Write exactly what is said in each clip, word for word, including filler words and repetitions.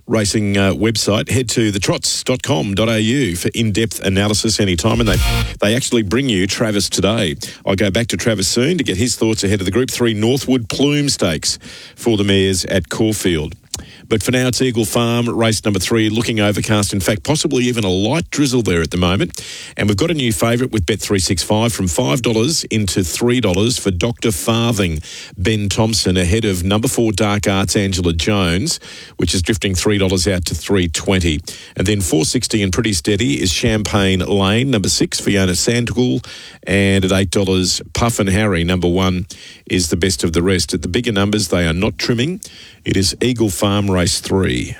racing uh, website. Head to the trots dot com dot a u for in-depth analysis anytime, and they they actually bring you Travis today. I'll go back to Travis soon to get his thoughts ahead of the Group three Northwood Plume Stakes for the mares at Caulfield. But for now, it's Eagle Farm, race number three, looking overcast. In fact, possibly even a light drizzle there at the moment. And we've got a new favourite with Bet three sixty-five from five dollars into three dollars for Doctor Farthing. Ben Thompson ahead of number four Dark Arts Angela Jones, which is drifting three dollars out to three twenty. And then four sixty and pretty steady is Champagne Lane, number six, Fiona Sandoval. And at eight dollars, Puff and Harry, number one, is the best of the rest. At the bigger numbers, they are not trimming. It is Eagle Farm race three.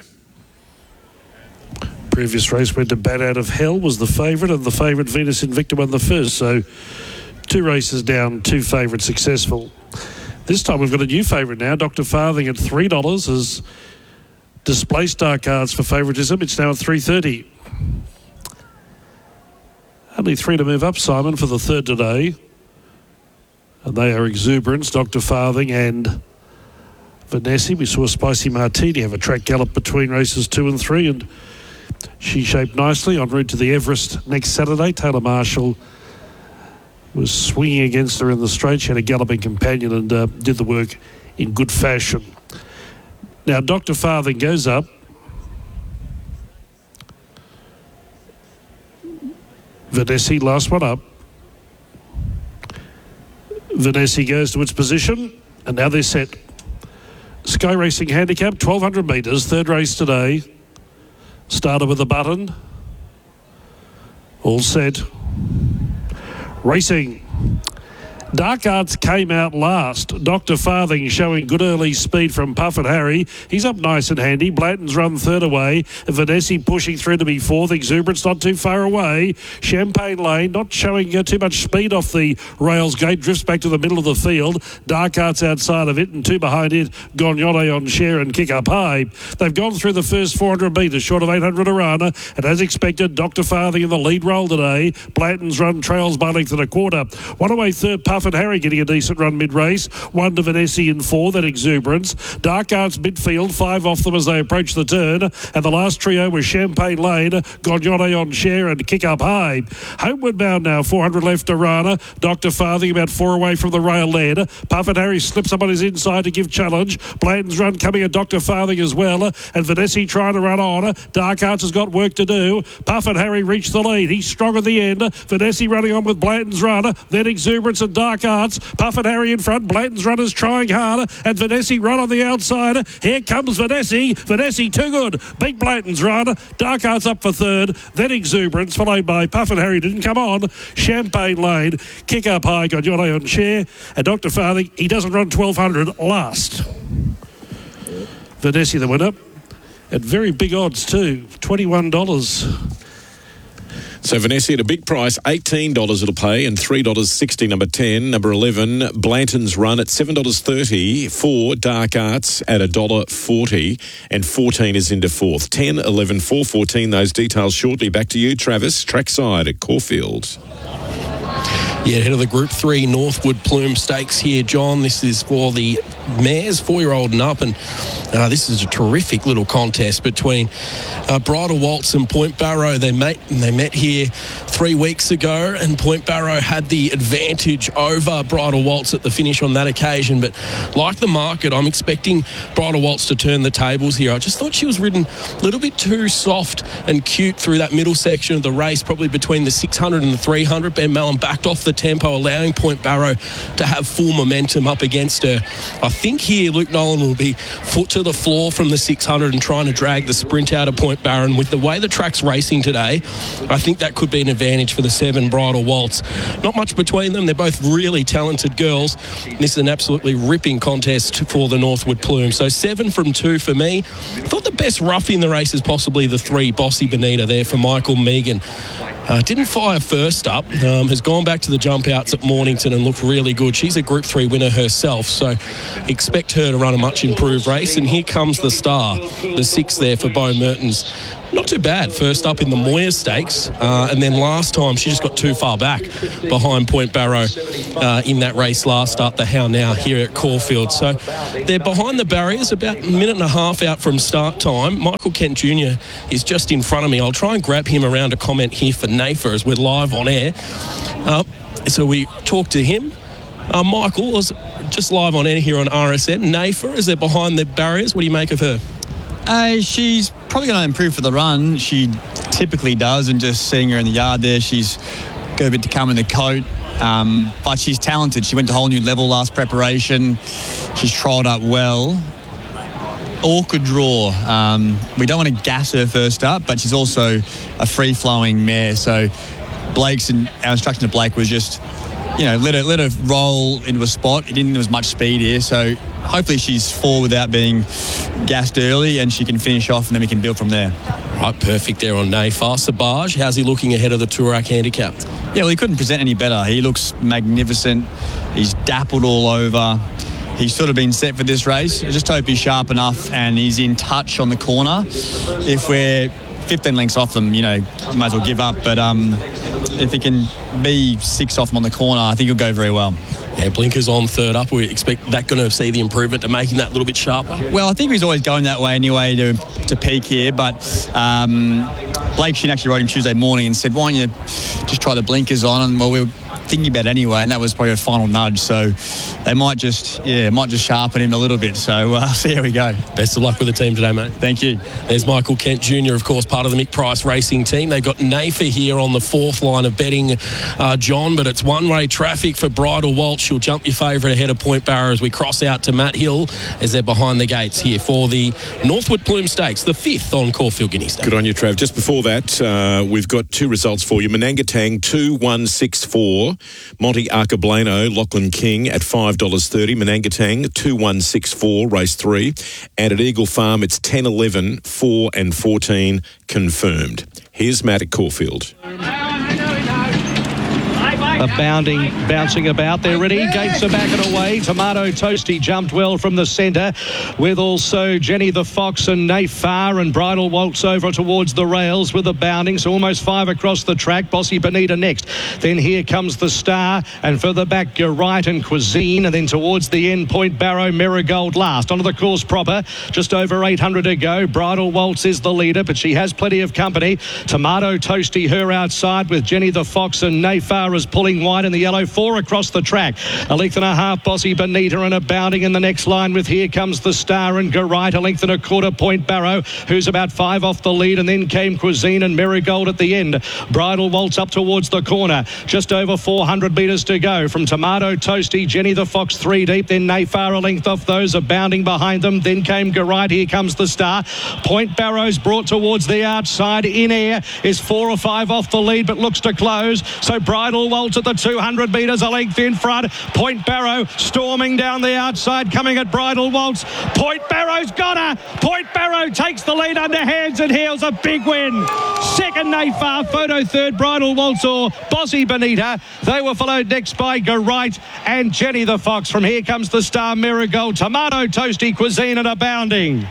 Previous race went to Bat Out of Hell, was the favourite, and the favourite Venus Invicta won the first. So two races down, two favourites successful. This time we've got a new favourite now, Doctor Farthing at three dollars has displaced Dark Arts for favouritism. It's now at three thirty. Only three to move up, Simon, for the third today. And they are Exuberance, Doctor Farthing and Vanessa. We saw Spicy Martini have a track gallop between races two and three, and she shaped nicely en route to the Everest next Saturday. Taylor Marshall was swinging against her in the straight. She had a galloping companion and uh, did the work in good fashion. Now, Doctor Farthing goes up. Vanessa, last one up. Vanessa goes to its position, and now they're set. Sky Racing Handicap, twelve hundred metres, third race today. Started with a button. All set. Racing. Dark Arts came out last. Doctor Farthing showing good early speed from Puff and Harry. He's up nice and handy. Blanton's run third away. Vanessa pushing through to be fourth. Exuberance not too far away. Champagne Lane not showing uh, too much speed off the rails gate. Drifts back to the middle of the field. Dark Arts outside of it, and two behind it. Gognotte on share and Kick Up High. They've gone through the first four hundred metres, short of eight hundred Arana. And as expected, Doctor Farthing in the lead role today. Blanton's run trails by length and a quarter. One away third, Puff and Harry getting a decent run mid-race. One to Vanessa in four, then Exuberance. Dark Arts midfield, five off them as they approach the turn. And the last trio was Champagne Lane, Gognotte on share and Kick Up High. Homeward bound now, four hundred left Arana. Doctor Farthing about four away from the rail lead. Puff and Harry slips up on his inside to give challenge. Blanton's run coming at Doctor Farthing as well. And Vanessa trying to run on. Dark Arts has got work to do. Puff and Harry reach the lead. He's strong at the end. Vanessa running on with Blanton's run. Then Exuberance and Dark Arts. Puff and Harry in front. Blanton's runners trying hard. And Vanessa run on the outside. Here comes Vanessa. Vanessa too good. Beat Blanton's run. Dark Arts up for third. Then Exuberance, followed by Puff and Harry didn't come on. Champagne Lane. Kick Up High. Gognotte on share. And Doctor Farthing, he doesn't run twelve hundred last. Vanessa the winner. At very big odds too. twenty-one dollars. So Vanessa at a big price, eighteen dollars it'll pay, and three dollars sixty number ten. Number eleven, Blanton's Run at seven dollars thirty. four, Dark Arts at one dollar forty, and fourteen is into fourth. ten, eleven, four, fourteen, those details shortly. Back to you, Travis, trackside at Caulfield. Yeah, head of the Group three Northwood Plume Stakes here, John. This is for the mares, four-year-old and up, and uh, this is a terrific little contest between uh, Bridal Waltz and Point Barrow. They met, they met here three weeks ago, and Point Barrow had the advantage over Bridal Waltz at the finish on that occasion. But like the market, I'm expecting Bridal Waltz to turn the tables here. I just thought she was ridden a little bit too soft and cute through that middle section of the race, probably between the six hundred and the three hundred. Ben Mellon backed off the tempo, allowing Point Barrow to have full momentum up against her. I think here Luke Nolan will be foot to the floor from the six hundred and trying to drag the sprint out of Point Barrow. And with the way the track's racing today, I think that could be an advantage for the seven Bridal Waltz. Not much between them. They're both really talented girls. This is an absolutely ripping contest for the Northwood Plume. So seven from two for me. I thought the best rough in the race is possibly the three, Bossy Bonita there for Michael Megan. Uh, didn't fire first up, um, has gone back to the jump outs at Mornington and looked really good. She's a Group three winner herself, so expect her to run a much improved race. And here comes the star, the six there for Bo Mertens. not too bad. First up in the Moir Stakes, uh, and then last time she just got too far back behind Point Barrow uh, in that race last up, the How Now here at Caulfield. So they're behind the barriers, about a minute and a half out from start time. Michael Kent Junior is just in front of me. I'll try and grab him around a comment here for Nafer as we're live on air. Uh, so we talked to him. Uh, Michael was just live on air here on R S N. Nafer, is they're behind the barriers. What do you make of her? Uh, she's probably going to improve for the run. She typically does, and just seeing her in the yard there, she's got a bit to come in the coat. Um, but she's talented. She went to a whole new level last preparation. She's trialled up well. Awkward draw. Um, we don't want to gas her first up, but she's also a free-flowing mare. So Blake's and our instruction to Blake was just, you know, let her let her roll into a spot. It didn't have as much speed here, so hopefully she's full without being gassed early, and she can finish off, and then we can build from there. Right, perfect there on Nafer. Sabaj, how's he looking ahead of the Toorak handicap? Yeah, well, he couldn't present any better. He looks magnificent. He's dappled all over. He's sort of been set for this race. I just hope he's sharp enough and he's in touch on the corner. If we're fifteen lengths off them, you know, you might as well give up. But um, if he can be six off them on the corner, I think he'll go very well. Yeah, blinkers on third up. We expect that going to see the improvement to making that a little bit sharper. Well, I think he's always going that way anyway to to peak here. But um, Blake Shin actually wrote him Tuesday morning and said, why don't you just try the blinkers on? And well, we were thinking about it anyway, and that was probably a final nudge. So they might just, yeah, might just sharpen him a little bit. So uh, see how we go. Best of luck with the team today, mate. Thank you. There's Michael Kent Junior, of course, part of the Mick Price Racing team. They've got Nafer here on the fourth line of betting, uh, John, but it's one-way traffic for Bridal Waltz. She'll jump your favourite ahead of Point Barrow as we cross out to Matt Hill as they're behind the gates here for the Northwood Plume Stakes, the fifth on Caulfield Guinea Stakes. Good on you, Trav. Just before that, uh, we've got two results for you. Menangatang two one six four, Monty Arcablano, Lachlan King at five dollars thirty. Menangatang two one six four, race three. And at Eagle Farm, it's ten eleven, four and fourteen confirmed. Here's Matt at Caulfield. A bounding, bouncing about. They're ready. Gates are back and away. Tomato Toasty jumped well from the centre, with also Jenny the Fox and Nafer, and Bridal Waltz over towards the rails with the bounding. So almost five across the track. Bossy Bonita next. Then here comes the Star, and further back you're right and Cuisine, and then towards the end Point Barrow, Marigold last. Onto the course proper. Just over eight hundred to go. Bridal Waltz is the leader, but she has plenty of company. Tomato Toasty her outside with Jenny the Fox, and Nafer is pulling wide in the yellow. Four across the track. A length and a half, Bossy Bonita, and a bounding in the next line with Here Comes the Star and Garite. A length and a quarter, Point Barrow, who's about five off the lead, and then came Cuisine and Marigold at the end. Bridal Waltz up towards the corner. Just over four hundred metres to go. From Tomato Toasty, Jenny the Fox three deep, then Nafer a length off those, are bounding behind them. Then came Garite. Here Comes the Star. Point Barrow's brought towards the outside. In Air is four or five off the lead, but looks to close. So Bridal Waltz at the two hundred metres, a length in front. Point Barrow storming down the outside, coming at Bridal Waltz. Point Barrow's got her. Point Barrow takes the lead under hands and heels. A big win. Second Nafer, photo third Bridal Waltz or Bossy Bonita. They were followed next by Garite and Jenny the Fox. From Here Comes the Star, Marigold, Tomato Toasty, Cuisine, and a bounding.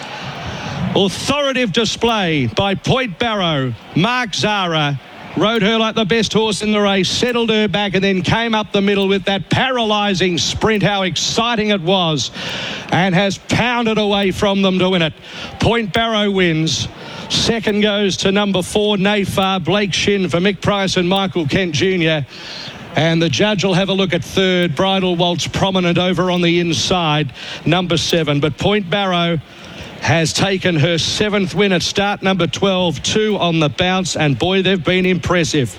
Authoritative display by Point Barrow. Mark Zara rode her like the best horse in the race, settled her back, and then came up the middle with that paralysing sprint. How exciting it was, and has pounded away from them to win it. Point Barrow wins. Second goes to number four, Nafer, Blake Shin for Mick Price and Michael Kent Junior And the judge will have a look at third, Bridal Waltz, prominent over on the inside, number seven. But Point Barrow has taken her seventh win at start number twelve, two on the bounce, and boy, they've been impressive.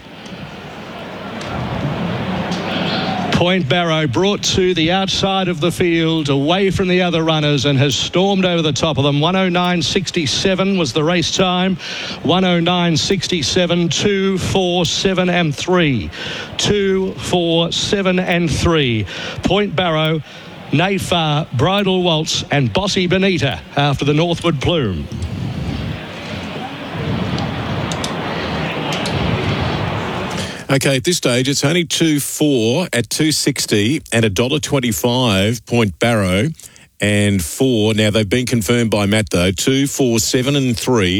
Point Barrow brought to the outside of the field, away from the other runners, and has stormed over the top of them. one oh nine sixty-seven was the race time. one oh nine sixty-seven, two, four, seven and three. two, four, seven and three. Point Barrow, Nafer, Bridal Waltz and Bossy Bonita after the Northwood Plume. Okay, at this stage, it's only two four at two sixty and one dollar twenty-five, Point Barrow, and four. Now, they've been confirmed by Matt, though. two, four, seven and three,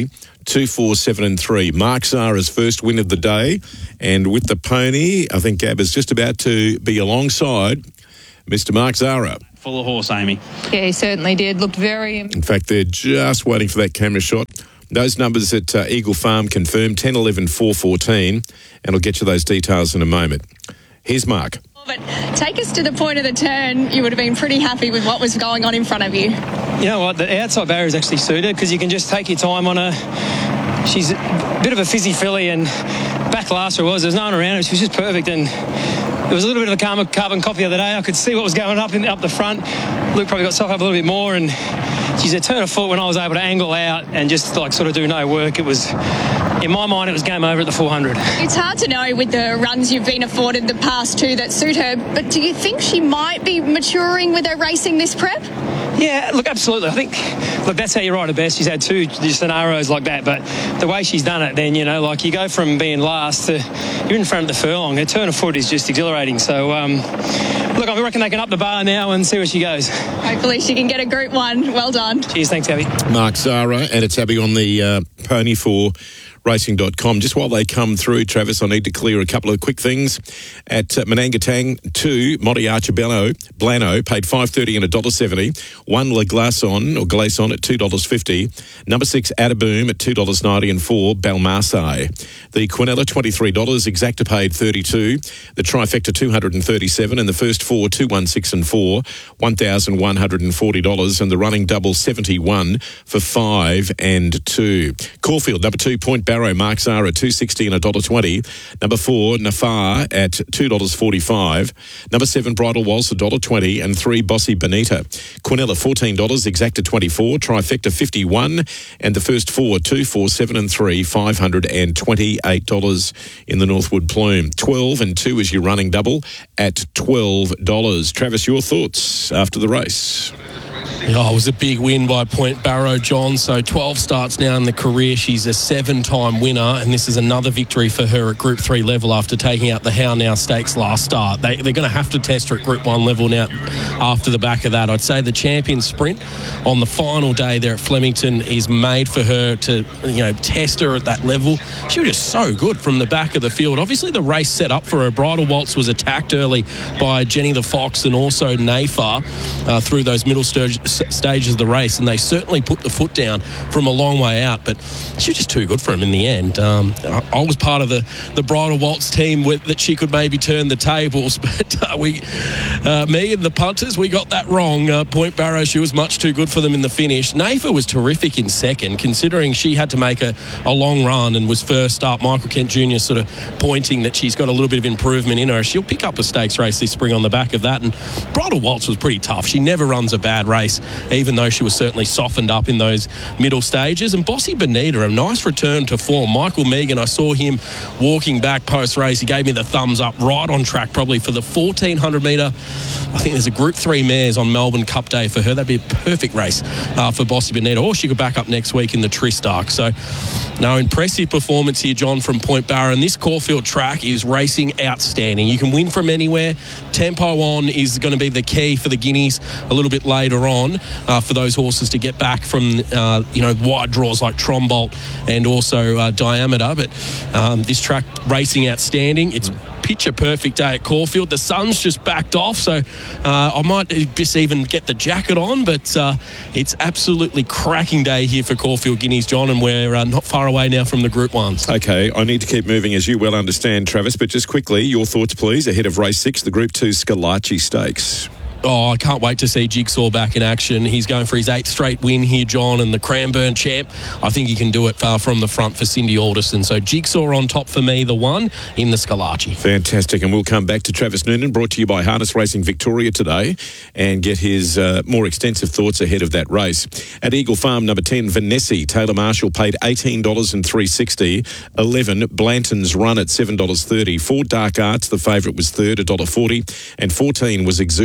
two, four, seven and three. Mark Zara's first win of the day. And with the pony, I think Gab is just about to be alongside Mister Mark Zara. Full of horse, Amy. Yeah, he certainly did. Looked very... In fact, they're just waiting for that camera shot. Those numbers at uh, Eagle Farm confirmed ten, eleven, four, fourteen. And I'll get you those details in a moment. Here's Mark. But take us to the point of the turn. You would have been pretty happy with what was going on in front of you. You know what? The outside barrier is actually suited because you can just take your time on her. She's a bit of a fizzy filly, and back last her was. There was no one around her. She was just perfect, and there was a little bit of a carbon copy the other day. I could see what was going up in up the front. Luke probably got soft up a little bit more, and she's a turn of foot when I was able to angle out and just like sort of do no work. It was, in my mind, it was game over at the four hundred. It's hard to know with the runs you've been afforded the past two that suit her, but do you think she might be maturing with her racing this prep? Yeah, look, absolutely. I think, look, that's how you ride her best. She's had two scenarios like that, but the way she's done it, then, you know, like you go from being last to you're in front of the furlong. Her turn of foot is just exhilarating. So, um, look, I reckon they can up the bar now and see where she goes. Hopefully she can get a Group One. Well done. Cheers. Thanks, Abby. Mark Zara, and it's Abby on the uh, pony for racing dot com. Just while they come through, Travis, I need to clear a couple of quick things. At uh, Manangatang, two, Monte Archibello, Blano, paid five thirty and one dollar seventy. One, Le Glaçon, or Glaçon at two dollars fifty. Number six, Adaboom at two dollars ninety, and four, Balmarsai. The Quinella, twenty-three dollars. Exacta paid thirty-two dollars. The Trifecta, two hundred thirty-seven dollars. And the first four, two, one, six and four, one thousand one hundred forty dollars. And the running double, seventy-one for five and two. Caulfield, number two, Point Barrow, Mark Zara, two sixty and one dollar twenty. Number four, Nafar at two dollars forty-five. Number seven, Bridal Waltz, one dollar twenty. And three, Bossy Bonita. Quinella, fourteen dollars. Exacta, twenty-four dollars. Trifecta, fifty-one dollars. And the first four, two, four, seven and three, five hundred twenty-eight dollars in the Northwood Plume. twelve and two is your running double at twelve dollars. Travis, your thoughts after the race? Oh, it was a big win by Point Barrow, John. So twelve starts now in the career. She's a seven-time winner, and this is another victory for her at Group three level after taking out the How Now Stakes last start. They, they're going to have to test her at Group one level now after the back of that. I'd say the champion sprint on the final day there at Flemington is made for her to, you know, test her at that level. She was just so good from the back of the field. Obviously, the race set up for her. Bridal Waltz was attacked early by Jenny the Fox and also Nafar uh, through those middle sturge stages of the race, and they certainly put the foot down from a long way out, but she was just too good for him in the end. Um, I, I was part of the, the Bridal Waltz team with, that she could maybe turn the tables, but uh, we, uh, me and the punters, we got that wrong. Uh, Point Barrow, she was much too good for them in the finish. Nafa was terrific in second, considering she had to make a, a long run and was first up. Michael Kent Junior sort of pointing that she's got a little bit of improvement in her. She'll pick up a stakes race this spring on the back of that, and Bridal Waltz was pretty tough. She never runs a bad race, even though she was certainly softened up in those middle stages. And Bossy Bonita, a nice return to form. Michael Megan, I saw him walking back post-race. He gave me the thumbs up, right on track probably for the fourteen hundred metre. I think there's a Group three mares on Melbourne Cup Day for her. That'd be a perfect race uh, for Bossy Bonita. Or she could back up next week in the Tristark. So, no, impressive performance here, John, from Point Barrow. And this Caulfield track is racing outstanding. You can win from anywhere. Tempo on is going to be the key for the Guineas a little bit later on. Uh, for those horses to get back from, uh, you know, wide draws like Trombolt and also uh, Diameter. But um, this track racing outstanding. It's picture perfect day at Caulfield. The sun's just backed off, so uh, I might just even get the jacket on, but uh, it's absolutely cracking day here for Caulfield Guineas, John, and we're uh, not far away now from the Group Ones. Okay, I need to keep moving, as you well understand, Travis, but just quickly, your thoughts, please, ahead of race six, the Group two Scalacci Stakes. Oh, I can't wait to see Jigsaw back in action. He's going for his eighth straight win here, John, and the Cranbourne champ. I think he can do it uh, from the front for Cindy Alderson. So Jigsaw on top for me, the one in the Scalacci. Fantastic. And we'll come back to Travis Noonan, brought to you by Harness Racing Victoria today, and get his uh, more extensive thoughts ahead of that race. At Eagle Farm, number ten, Vanessa. Taylor Marshall paid eighteen dollars and three sixty. eleven, Blanton's Run at seven dollars thirty. four, Dark Arts, the favourite, was third, one dollar forty. And fourteen was Exuberance.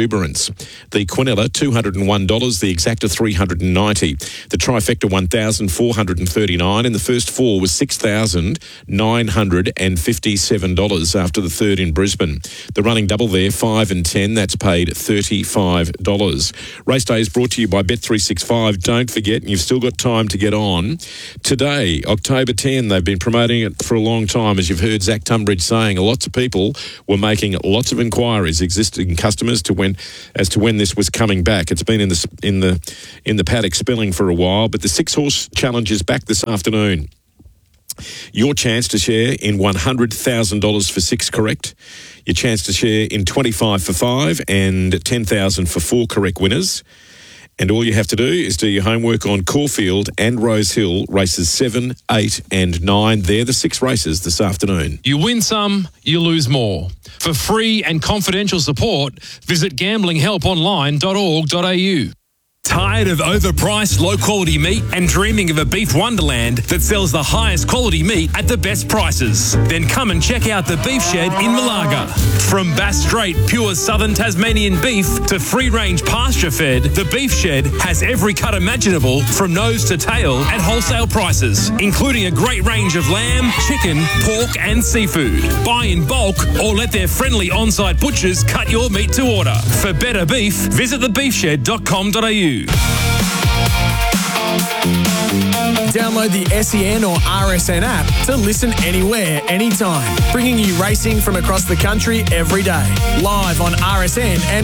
dollars. The Quinella, two hundred one dollars. The Exacta, three hundred ninety dollars. The Trifecta, one thousand four hundred thirty-nine dollars. And the first four was six thousand nine hundred fifty-seven dollars after the third in Brisbane. The running double there, five and ten, that's paid thirty-five dollars. Race day is brought to you by Bet three sixty-five. Don't forget, and you've still got time to get on. Today, October tenth, they've been promoting it for a long time, as you've heard Zach Tunbridge saying. Lots of people were making lots of inquiries, existing customers, to when as to when this was coming back. It's been in the in the in the paddock spilling for a while, but the six horse challenge is back this afternoon. Your chance to share in one hundred thousand dollars for six correct. Your chance to share in twenty-five for five and ten thousand for four correct winners. And all you have to do is do your homework on Caulfield and Rose Hill, races seven, eight and nine. They're the six races this afternoon. You win some, you lose more. For free and confidential support, visit gambling help online dot org dot a u. Tired of overpriced, low-quality meat and dreaming of a beef wonderland that sells the highest quality meat at the best prices? Then come and check out the Beef Shed in Malaga. From Bass Strait pure southern Tasmanian beef to free-range pasture-fed, the Beef Shed has every cut imaginable from nose to tail at wholesale prices, including a great range of lamb, chicken, pork and seafood. Buy in bulk or let their friendly on-site butchers cut your meat to order. For better beef, visit the beef shed dot com dot a u. Download the S E N or R S N app to listen anywhere, anytime, bringing you racing from across the country every day. Live on R S N and